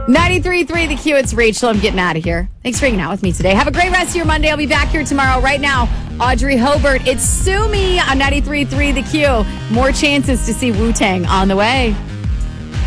93.3 The Q, it's Rachel. I'm getting out of here. Thanks for hanging out with me today. Have a great rest of your Monday. I'll be back here tomorrow. Right now, Audrey Hobart. It's Sue Me on 93.3 The Q. More chances to see Wu-Tang on the way.